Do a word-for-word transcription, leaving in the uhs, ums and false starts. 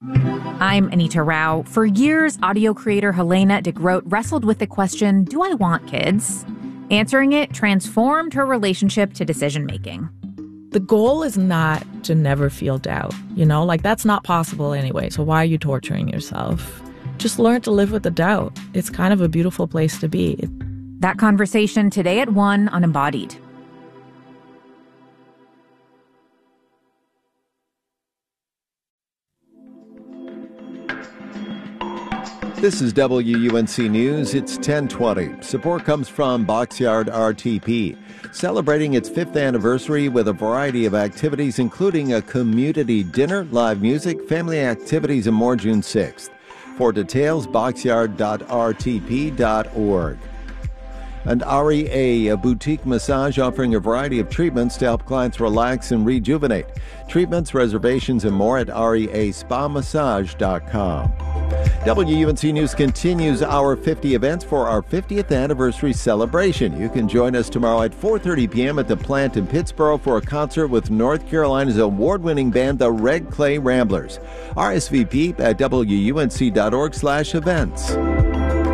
I'm Anita Rao. For years, audio creator Helena de Groot wrestled with the question, do I want kids? Answering it transformed her relationship to decision-making. The goal is not to never feel doubt, you know? Like, that's not possible anyway, so why are you torturing yourself? Just learn to live with the doubt. It's kind of a beautiful place to be. That conversation today at one on Embodied. This is W U N C News. It's ten twenty. Support comes from Boxyard R T P, celebrating its fifth anniversary with a variety of activities, including a community dinner, live music, family activities, and more June sixth. For details, boxyard dot r t p dot org. And R E A, a boutique massage offering a variety of treatments to help clients relax and rejuvenate. Treatments, reservations, and more at R E A spa massage dot com. W U N C News continues our fifty events for our fiftieth anniversary celebration. You can join us tomorrow at four thirty p.m. at the Plant in Pittsboro for a concert with North Carolina's award-winning band, the Red Clay Ramblers. R S V P at W U N C dot org slash events.